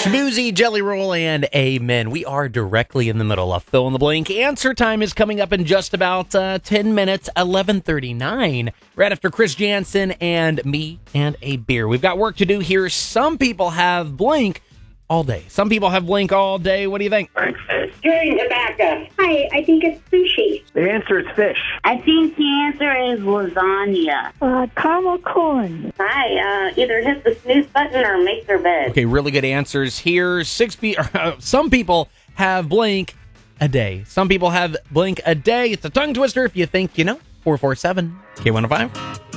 Schmoozy, Jelly Roll, and Amen. We are directly in the middle of Fill in the Blank. Answer time is coming up in just about 10 minutes, 11:39, right after Chris Jansen and me and a beer. We've got work to do here. Some people have blank all day. Some people have blank all day. What do you think? Chewing tobacco. Hi, I think it's sushi. The answer is fish. I think the answer is lasagna. Caramel corn. Hi, either hit the snooze button or make their bed. Okay, really good answers here. Some people have blank a day. Some people have blank a day. It's a tongue twister if you think you know. 447 K105.